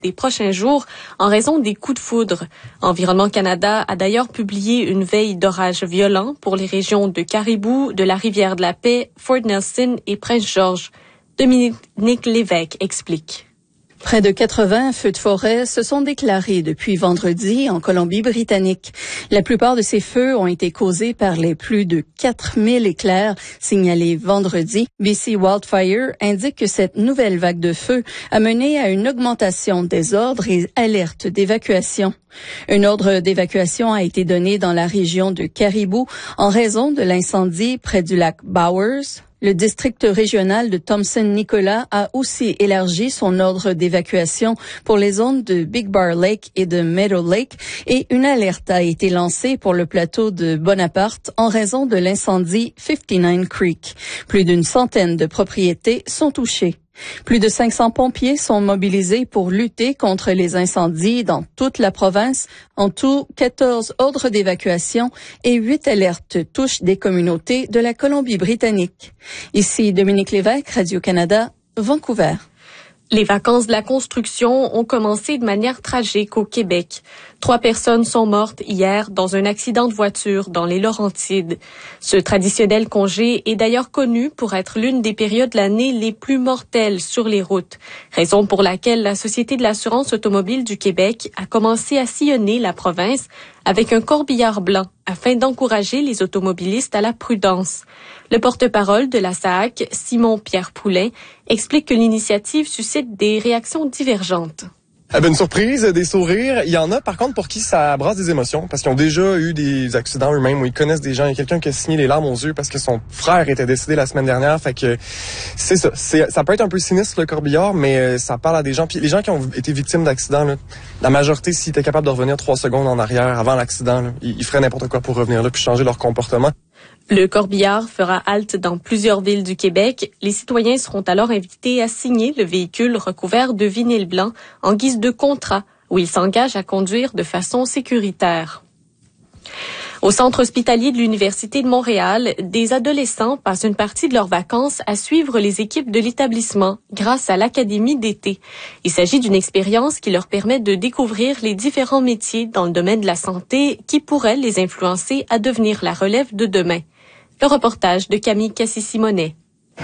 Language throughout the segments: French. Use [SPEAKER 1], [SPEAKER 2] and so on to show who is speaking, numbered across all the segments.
[SPEAKER 1] des prochains jours en raison des coups de foudre. Environnement Canada a d'ailleurs publié une veille d'orages violents pour les régions de Caribou, de la Rivière-de-la-Paix, Fort Nelson et Prince-Georges. Dominique Lévesque explique.
[SPEAKER 2] Près de 80 feux de forêt se sont déclarés depuis vendredi en Colombie-Britannique. La plupart de ces feux ont été causés par les plus de 4000 éclairs signalés vendredi. BC Wildfire indique que cette nouvelle vague de feu a mené à une augmentation des ordres et alertes d'évacuation. Un ordre d'évacuation a été donné dans la région de Caribou en raison de l'incendie près du lac Bowers. Le district régional de Thompson-Nicolas a aussi élargi son ordre d'évacuation pour les zones de Big Bar Lake et de Meadow Lake et une alerte a été lancée pour le plateau de Bonaparte en raison de l'incendie 59 Creek. Plus d'une centaine de propriétés sont touchées. Plus de 500 pompiers sont mobilisés pour lutter contre les incendies dans toute la province. En tout, 14 ordres d'évacuation et 8 alertes touchent des communautés de la Colombie-Britannique. Ici Dominique Lévesque, Radio-Canada, Vancouver.
[SPEAKER 1] Les vacances de la construction ont commencé de manière tragique au Québec. 3 personnes sont mortes hier dans un accident de voiture dans les Laurentides. Ce traditionnel congé est d'ailleurs connu pour être l'une des périodes de l'année les plus mortelles sur les routes, raison pour laquelle la Société de l'assurance automobile du Québec a commencé à sillonner la province avec un corbillard blanc afin d'encourager les automobilistes à la prudence. Le porte-parole de la SAAQ, Simon-Pierre Poulin, explique que l'initiative suscite des réactions divergentes.
[SPEAKER 3] Une surprise, des sourires. Il y en a, par contre, pour qui ça brasse des émotions, parce qu'ils ont déjà eu des accidents eux-mêmes, où ils connaissent des gens. Il y a quelqu'un qui a signé les larmes aux yeux parce que son frère était décédé la semaine dernière. Fait que c'est ça. Ça peut être un peu sinistre, le corbillard, mais ça parle à des gens. Puis les gens qui ont été victimes d'accidents, là, la majorité, s'ils étaient capables de revenir 3 secondes en arrière avant l'accident, là, ils feraient n'importe quoi pour revenir là puis changer leur comportement.
[SPEAKER 1] Le corbillard fera halte dans plusieurs villes du Québec. Les citoyens seront alors invités à signer le véhicule recouvert de vinyle blanc en guise de contrat où ils s'engagent à conduire de façon sécuritaire. Au centre hospitalier de l'Université de Montréal, des adolescents passent une partie de leurs vacances à suivre les équipes de l'établissement grâce à l'Académie d'été. Il s'agit d'une expérience qui leur permet de découvrir les différents métiers dans le domaine de la santé qui pourraient les influencer à devenir la relève de demain. Le reportage de Camille Cassis-Simonet.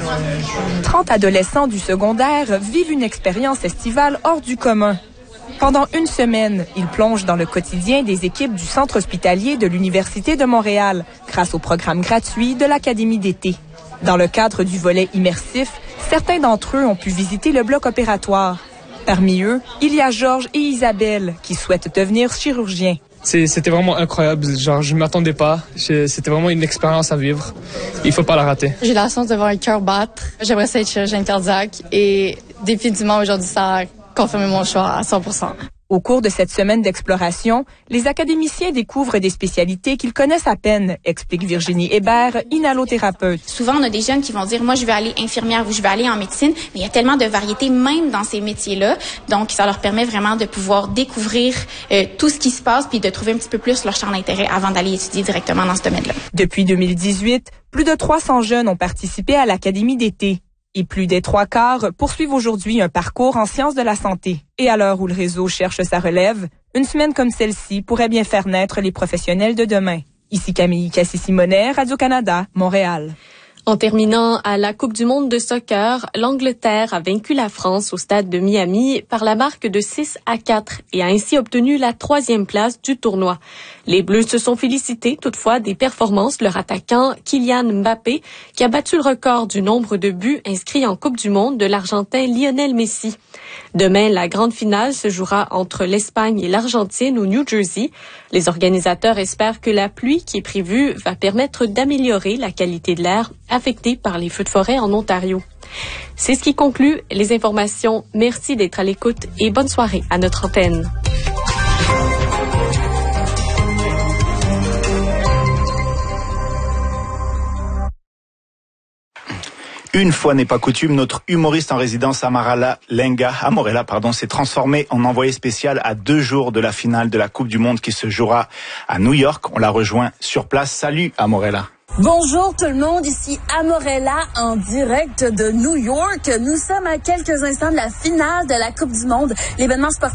[SPEAKER 4] 30 adolescents du secondaire vivent une expérience estivale hors du commun. Pendant une semaine, ils plongent dans le quotidien des équipes du centre hospitalier de l'Université de Montréal grâce au programme gratuit de l'Académie d'été. Dans le cadre du volet immersif, certains d'entre eux ont pu visiter le bloc opératoire. Parmi eux, il y a Georges et Isabelle qui souhaitent devenir chirurgiens.
[SPEAKER 5] C'était vraiment incroyable. Genre, je m'attendais pas. C'était vraiment une expérience à vivre. Il faut pas la rater.
[SPEAKER 6] J'ai la chance de voir un cœur battre. J'aimerais ça être chirurgien cardiaque et définitivement aujourd'hui, ça a confirmé mon choix à 100%.
[SPEAKER 4] Au cours de cette semaine d'exploration, les académiciens découvrent des spécialités qu'ils connaissent à peine, explique Virginie Hébert, inhalothérapeute.
[SPEAKER 7] Souvent, on a des jeunes qui vont dire, moi, je vais aller infirmière ou je vais aller en médecine, mais il y a tellement de variétés même dans ces métiers-là. Donc, ça leur permet vraiment de pouvoir découvrir tout ce qui se passe puis de trouver un petit peu plus leur champ d'intérêt avant d'aller étudier directement dans ce domaine-là.
[SPEAKER 4] Depuis 2018, plus de 300 jeunes ont participé à l'Académie d'été. Et plus des 3/4 poursuivent aujourd'hui un parcours en sciences de la santé. Et à l'heure où le réseau cherche sa relève, une semaine comme celle-ci pourrait bien faire naître les professionnels de demain. Ici Camille Cassis-Simonet, Radio-Canada, Montréal.
[SPEAKER 1] En terminant à la Coupe du monde de soccer, l'Angleterre a vaincu la France au stade de Miami par la marque de 6-4 et a ainsi obtenu la 3e place du tournoi. Les Bleus se sont félicités toutefois des performances de leur attaquant Kylian Mbappé qui a battu le record du nombre de buts inscrits en Coupe du monde de l'Argentin Lionel Messi. Demain, la grande finale se jouera entre l'Espagne et l'Argentine au New Jersey. Les organisateurs espèrent que la pluie qui est prévue va permettre d'améliorer la qualité de l'air affectée par les feux de forêt en Ontario. C'est ce qui conclut les informations. Merci d'être à l'écoute et bonne soirée à notre antenne.
[SPEAKER 8] Une fois n'est pas coutume, notre humoriste en résidence à Morella, s'est transformé en envoyé spécial à 2 jours de la finale de la Coupe du Monde qui se jouera à New York. On l'a rejoint sur place. Salut à Morella.
[SPEAKER 9] Bonjour tout le monde, ici Amorella en direct de New York. Nous sommes à quelques instants de la finale de la Coupe du Monde, l'événement sportif